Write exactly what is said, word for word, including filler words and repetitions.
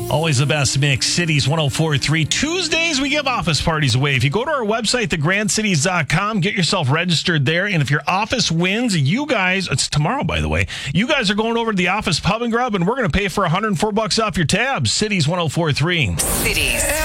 Always the best mix. Cities one oh four point three. Tuesdays, we give office parties away. If you go to our website, the grand cities dot com, get yourself registered there. And if your office wins, you guys, it's tomorrow, by the way, you guys are going over to the Office Pub and Grub, and we're going to pay for one hundred four bucks off your tabs. Cities one oh four point three. Cities.